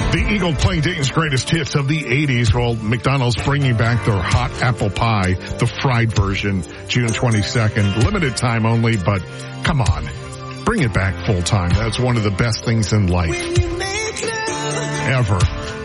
The Eagle playing Dayton's greatest hits of the 80s. Well, McDonald's bringing back their hot apple pie, the fried version, June 22nd. Limited time only, but come on. Bring it back full time. That's one of the best things in life. Ever.